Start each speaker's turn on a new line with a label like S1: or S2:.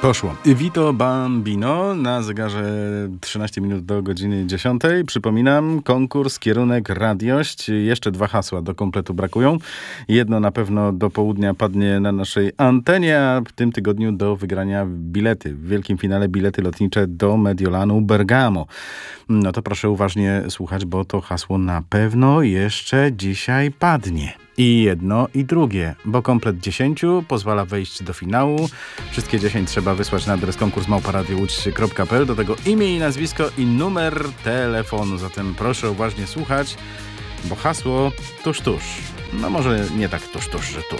S1: Poszło. Vito Bambino na zegarze 13 minut do godziny 10. Przypominam, konkurs, kierunek, radiość. Jeszcze 2 hasła do kompletu brakują. Jedno na pewno do południa padnie na naszej antenie, a w tym tygodniu do wygrania bilety. W wielkim finale bilety lotnicze do Mediolanu Bergamo. No to proszę uważnie słuchać, bo to hasło na pewno jeszcze dzisiaj padnie. I jedno, i drugie, bo komplet 10 pozwala wejść do finału. Wszystkie 10 trzeba wysłać na adres konkurs@radiołódź.pl. Do tego imię i nazwisko i numer telefonu. Zatem proszę uważnie słuchać, bo hasło tuż. No może nie tak tuż, że tuż.